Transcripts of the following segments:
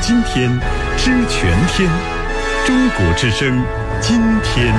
今天，知全天。中国之声，今天。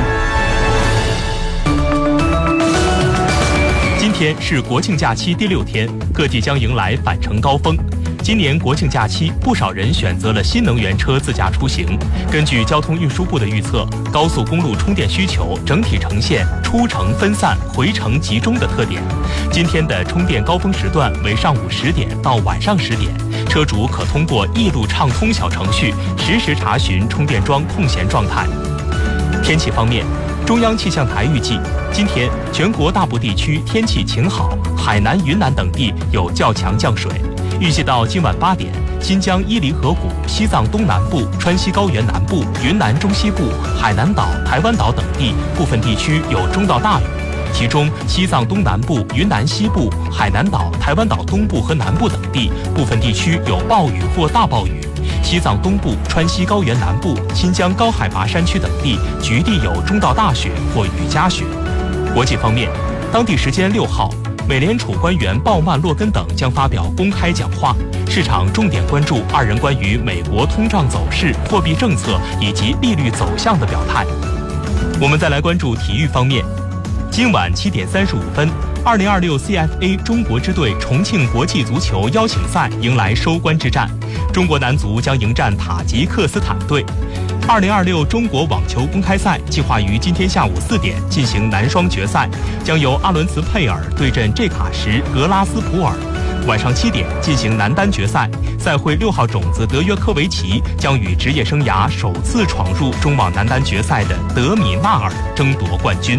今天是国庆假期第6天，各地将迎来返程高峰。今年国庆假期，不少人选择了新能源车自驾出行。根据交通运输部的预测，高速公路充电需求整体呈现出城分散、回程集中的特点。今天的充电高峰时段为上午10点到晚上10点，车主可通过易路畅通小程序实时查询充电桩空闲状态。天气方面，中央气象台预计，今天全国大部地区天气晴好，海南、云南等地有较强降水。预计到今晚8点，新疆伊犁河谷、西藏东南部、川西高原南部、云南中西部、海南岛、台湾岛等地部分地区有中到大雨，其中西藏东南部、云南西部、海南岛、台湾岛东部和南部等地部分地区有暴雨或大暴雨，西藏东部、川西高原南部、新疆高海拔山区等地局地有中到大雪或雨夹雪。国际方面，当地时间6号，美联储官员鲍曼、洛根等将发表公开讲话，市场重点关注2人关于美国通胀走势、货币政策以及利率走向的表态。我们再来关注体育方面，今晚7点35分，2026 CFA 中国支队重庆国际足球邀请赛迎来收官之战，中国男足将迎战塔吉克斯坦队。2026中国网球公开赛计划于今天下午4点进行男双决赛，将由阿伦茨佩尔对阵这卡什格拉斯普尔。晚上7点进行男单决赛，赛会6号种子德约科维奇将与职业生涯首次闯入中网男单决赛的德米纳尔争夺冠军。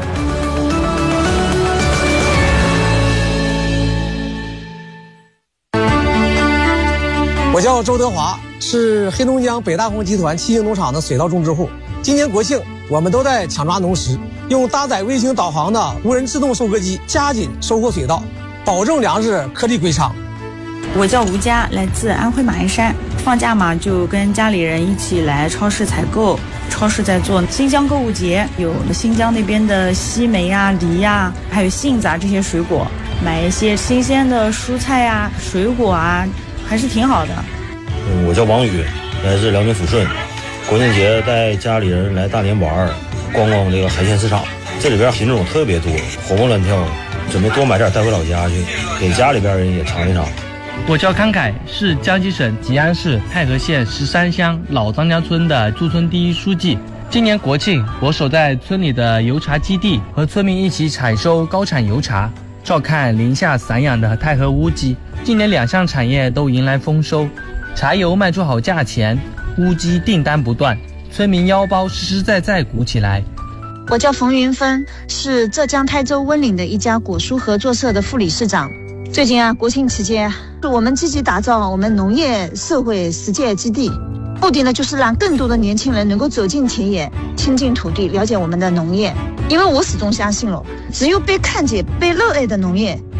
我叫周德华，是黑龙江北大荒集团七星农场的水稻种植户。今年国庆，我们都在抢抓农时，用搭载卫星导航的无人自动收割机加紧收获水稻，保证粮食颗粒归仓。 我叫吴佳，来自安徽马鞍山。放假嘛，就跟家里人一起来超市采购。超市在做新疆购物节，有新疆那边的西梅啊、梨啊，还有杏子啊这些水果，买一些新鲜的蔬菜啊、水果啊。还是挺好的。 我叫王宇，来自辽宁抚顺。国庆节带家里人来大连玩，逛逛这个海鲜市场，这里边品种特别多，活蹦乱跳，准备多买点带回老家去，给家里边人也尝一尝。 我叫康凯，是江西省吉安市太和县13乡老张家村的驻村第1书记。今年国庆，我守在村里的油茶基地，和村民一起采收高产油茶，照看林下散养的太和乌鸡。今年2项产业都迎来丰收，茶油卖出好价钱，乌鸡订单不断，村民腰包实实在在鼓起来。 我叫冯云芬，是浙江台州温岭的一家果蔬合作社的副理事长。最近国庆期间，我们积极打造我们农业社会实践基地，目的呢就是让更多的年轻人能够走进田野，亲近土地，了解我们的农业。因为我始终相信了，只有被看见、被热爱的农业